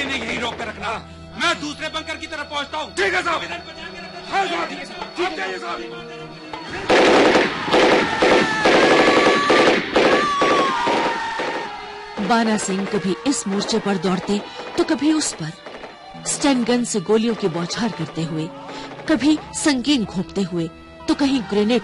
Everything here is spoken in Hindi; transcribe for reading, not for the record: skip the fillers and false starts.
इन्हें यही रोक कर रखना, मैं दूसरे बंकर की तरफ पहुंचता हूँ। ठीक है साहब। हाँ साहब, ठीक है साहब। बाना सिंह कभी इस मोर्चे पर दौड़ते तो कभी उस पर, स्टन गन से गोलियों की बौछार करते हुए, कभी संगीन घोंपते हुए तो कहीं ग्रेनेड